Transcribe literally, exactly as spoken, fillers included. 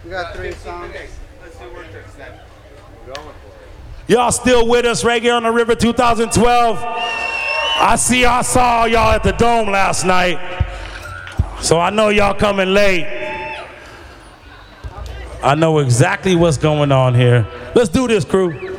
We got three songs. Let's do work tricks then. We're going for it. Y'all still with us, Reggae on the River two thousand twelve? I see I saw y'all at the Dome last night, so I know y'all coming late. I know exactly what's going on here. Let's do this, crew.